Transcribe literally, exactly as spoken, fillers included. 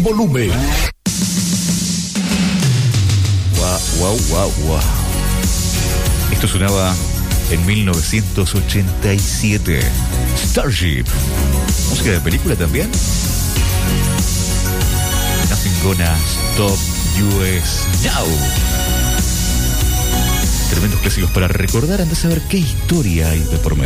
volumen. Wow, wow, wow, wow. Esto sonaba en mil novecientos ochenta y siete. Starship. Música de película también. Nothing Gonna Stop U S Now. Tremendos clásicos para recordar antes de saber qué historia hay de por medio.